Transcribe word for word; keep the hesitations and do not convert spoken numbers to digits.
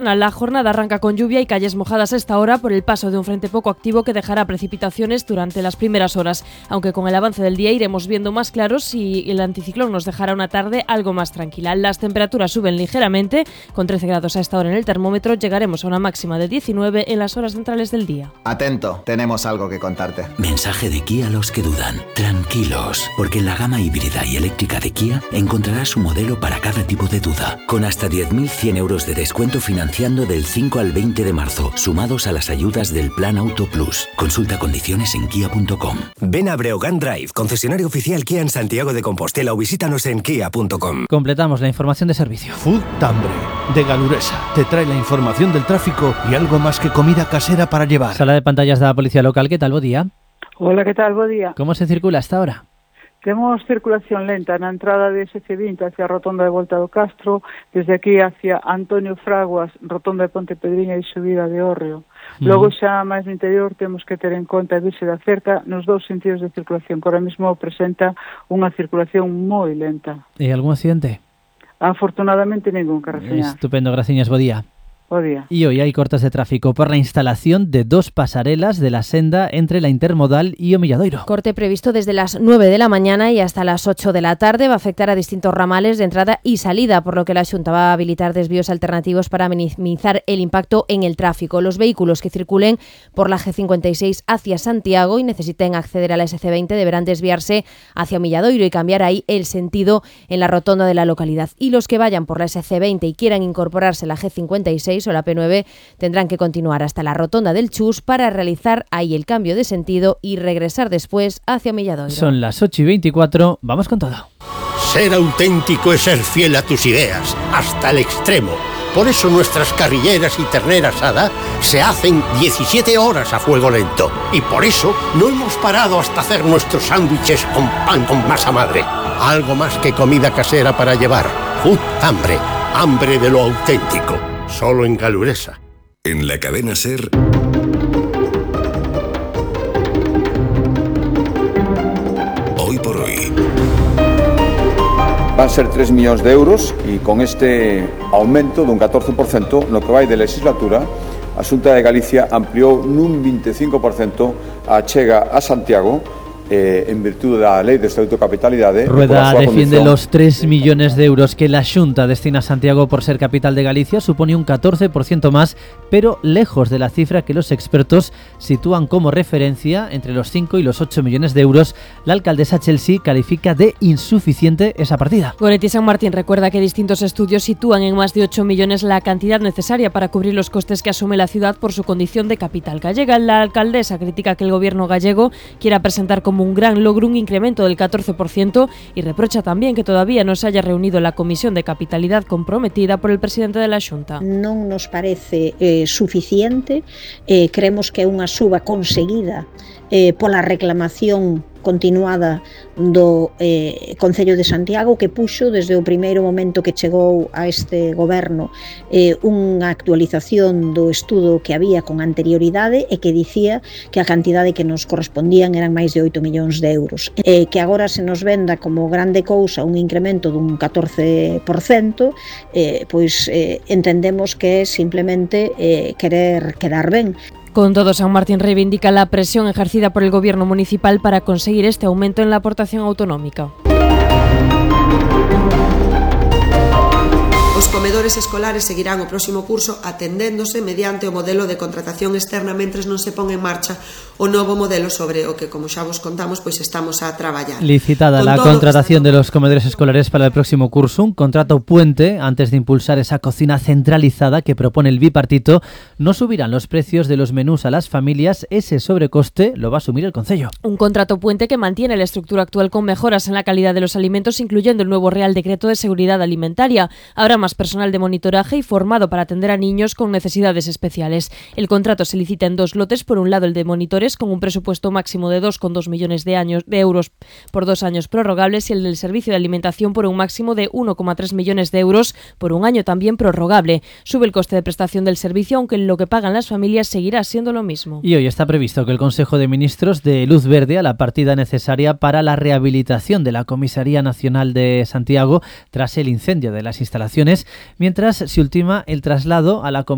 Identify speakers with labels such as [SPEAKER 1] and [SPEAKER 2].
[SPEAKER 1] mañana. La jornada arranca con lluvia y calles mojadas a esta hora por el paso de un frente poco activo que dejará precipitaciones durante las primeras horas. Aunque con el avance del día iremos viendo más claros y el anticiclón nos dejará una tarde algo más tranquila. Las temperaturas suben ligeramente, con trece grados a esta hora en el termómetro. Llegaremos a una máxima de diecinueve en las horas centrales del día.
[SPEAKER 2] Atento, tenemos algo que contarte.
[SPEAKER 3] Mensaje de Kia a los que dudan. Tranquilos, porque en la gama híbrida y eléctrica de Kia encontrarás un modelo para cada tipo de duda, con hasta diez mil cien euros de descuento financiando del cinco al veinte de marzo, sumados a las ayudas del Plan Auto Plus. Consulta condiciones en kia punto com.
[SPEAKER 4] Ven a Breogán Drive, concesionario oficial Kia en Santiago de Compostela, o visítanos en kia punto com.
[SPEAKER 5] Completamos la información de servicio.
[SPEAKER 6] Food Tambre, de Galuresa, te trae la información del tráfico y algo más que comida casera para llevar.
[SPEAKER 5] Sala de pantallas de la Policía Local, ¿qué tal? Buen día.
[SPEAKER 7] Hola, ¿qué tal? Buen día.
[SPEAKER 5] ¿Cómo se circula hasta ahora?
[SPEAKER 7] Temos circulación lenta na entrada de S C vinte hacia a Rotonda de Volta do Castro, desde aquí hacia Antonio Fraguas, Rotonda de Ponte Pedriña e subida de Hórreo. Mm. Logo xa máis no interior temos que ter en conta a Virxe da Cerca nos dous sentidos de circulación, que ahora mesmo presenta unha circulación moi lenta.
[SPEAKER 5] ¿E algún accidente?
[SPEAKER 7] Afortunadamente ningún, que reseñar.
[SPEAKER 5] Estupendo, gracias, bo día.
[SPEAKER 7] Día.
[SPEAKER 5] Y hoy hay cortes de tráfico por la instalación de dos pasarelas de la senda entre la Intermodal y o Milladoiro.
[SPEAKER 1] Corte previsto desde las nueve de la mañana y hasta las ocho de la tarde. Va a afectar a distintos ramales de entrada y salida, por lo que la Xunta va a habilitar desvíos alternativos para minimizar el impacto en el tráfico. Los vehículos que circulen por la G cincuenta y seis hacia Santiago y necesiten acceder a la S C veinte deberán desviarse hacia Milladoiro y cambiar ahí el sentido en la rotonda de la localidad. Y los que vayan por la S C veinte y quieran incorporarse a la G cincuenta y seis o la P nueve tendrán que continuar hasta la rotonda del Chus para realizar ahí el cambio de sentido y regresar después hacia Milladoiro.
[SPEAKER 5] Son las ocho y veinticuatro, vamos con todo.
[SPEAKER 8] Ser auténtico es ser fiel a tus ideas, hasta el extremo. Por eso nuestras carrilleras y ternera asada se hacen diecisiete horas a fuego lento. Y por eso no hemos parado hasta hacer nuestros sándwiches con pan con masa madre. Algo más que comida casera para llevar. Food Hambre, hambre de lo auténtico. Solo en Galuresa.
[SPEAKER 9] En la cadena SER. Hoy por hoy.
[SPEAKER 10] Van ser tres millóns de euros e con este aumento dun catorce por cento no que vai de legislatura, a Xunta de Galicia ampliou nun veinticinco por cento a achega a Santiago Eh, en virtud da Lei de Estatuto de Capitalidade.
[SPEAKER 5] Rueda defiende los tres millones de euros que la Xunta destina a Santiago por ser capital de Galicia, supone un catorce por ciento más, pero lejos de la cifra que los expertos sitúan como referencia entre los cinco y los ocho millones de euros. La alcaldesa Chelsea califica de insuficiente esa partida.
[SPEAKER 1] Goretti San Martín recuerda que distintos estudios sitúan en más de ocho millones la cantidad necesaria para cubrir los costes que asume la ciudad por su condición de capital gallega. La alcaldesa critica que el gobierno gallego quiera presentar como un gran logro un incremento del catorce por ciento y reprocha también que todavía no se haya reunido la comisión de capitalidad comprometida por el presidente de la Xunta.
[SPEAKER 11] Non nos parece eh, suficiente, eh, creemos que é unha suba conseguida eh, pola reclamación continuada do eh, Concello de Santiago, que puxo desde o primeiro momento que chegou a este goberno eh, unha actualización do estudo que había con anterioridade e que dicía que a cantidade que nos correspondían eran máis de oito millóns de euros. Eh, que agora se nos venda como grande cousa un incremento dun catorce por cento, eh, pois eh, entendemos que é simplemente eh, querer quedar ben.
[SPEAKER 1] Con todo, San Martín reivindica la presión ejercida por el gobierno municipal para conseguir este aumento en la aportación autonómica.
[SPEAKER 12] Os comedores escolares seguirán o próximo curso atendéndose mediante o modelo de contratación externa mentres non se pon en marcha o novo modelo sobre o que, como xa vos contamos, pois estamos a traballar.
[SPEAKER 5] Licitada la contratación de los comedores escolares para el próximo curso, un contrato puente antes de impulsar esa cocina centralizada que propone el bipartito. No subirán los precios de los menús a las familias, ese sobrecoste lo va a asumir el Concello.
[SPEAKER 1] Un contrato puente que mantiene la estructura actual con mejoras en la calidad de los alimentos, incluyendo el nuevo Real Decreto de Seguridad Alimentaria. Habrá más personal de monitoraje y formado para atender a niños con necesidades especiales. El contrato se licita en dos lotes, por un lado el de monitores con un presupuesto máximo de dos coma dos millones de, años, de euros por dos años prorrogables y el del servicio de alimentación por un máximo de uno coma tres millones de euros por un año también prorrogable. Sube el coste de prestación del servicio, aunque lo que pagan las familias seguirá siendo lo mismo.
[SPEAKER 5] Y hoy está previsto que el Consejo de Ministros dé luz verde a la partida necesaria para la rehabilitación de la Comisaría Nacional de Santiago tras el incendio de las instalaciones, mientras se ultima el traslado a la